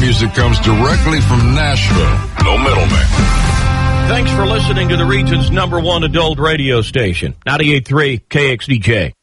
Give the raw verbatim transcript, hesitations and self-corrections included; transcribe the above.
music comes directly from Nashville. No middleman. Thanks for listening to the region's number one adult radio station, ninety-eight point three K X D J.